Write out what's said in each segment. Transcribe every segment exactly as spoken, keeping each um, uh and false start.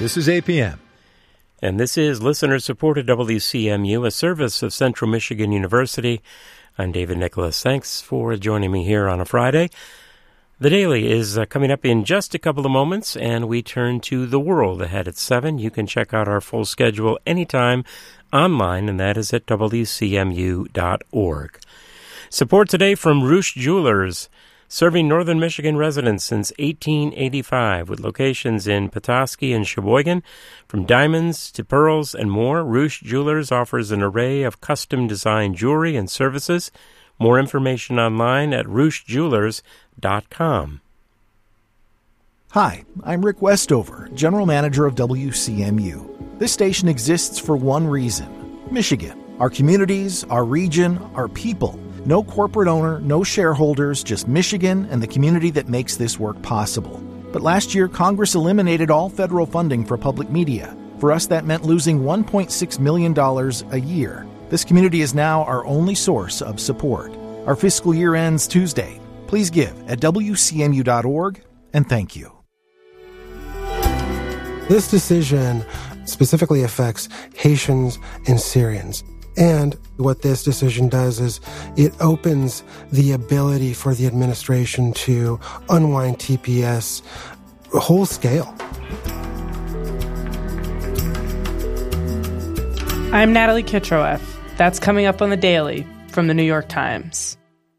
This is A P M. And this is listener-supported W C M U, a service of Central Michigan University. I'm David Nicholas. Thanks for joining me here on a Friday. The Daily is uh, coming up in just a couple of moments, and we turn to the world ahead at seven. You can check out our full schedule anytime online, and that is at W C M U dot org. Support today from Roosh Jewelers, serving northern Michigan residents since eighteen eighty-five, with locations in Petoskey and Sheboygan. From diamonds to pearls and more, Roosh Jewelers offers an array of custom-designed jewelry and services. More information online at roosh jewelers dot com. Hi, I'm Rick Westover, General Manager of W C M U. This station exists for one reason: Michigan. Our communities, our region, our people. No corporate owner, no shareholders, just Michigan and the community that makes this work possible. But last year, Congress eliminated all federal funding for public media. For us, that meant losing one point six million dollars a year. This community is now our only source of support. Our fiscal year ends Tuesday. Please give at W C M U dot org, and thank you. This decision specifically affects Haitians and Syrians. And what this decision does is it opens the ability for the administration to unwind T P S whole scale. I'm Natalie Kitroeff. That's coming up on The Daily from The New York Times.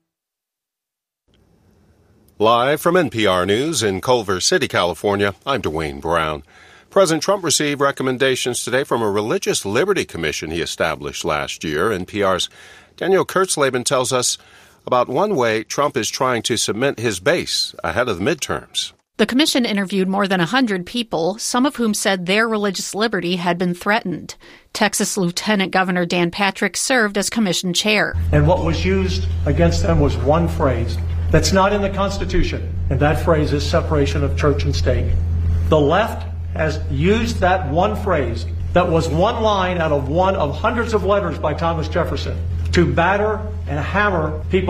Live from N P R News in Culver City, California, I'm Dwayne Brown. President Trump received recommendations today from a religious liberty commission he established last year. N P R's Daniel Kurtzleben tells us about one way Trump is trying to cement his base ahead of the midterms. The commission interviewed more than one hundred people, some of whom said their religious liberty had been threatened. Texas Lieutenant Governor Dan Patrick served as commission chair. And what was used against them was one phrase that's not in the Constitution, and that phrase is separation of church and state. The left has used that one phrase that was one line out of one of hundreds of letters by Thomas Jefferson to batter and hammer people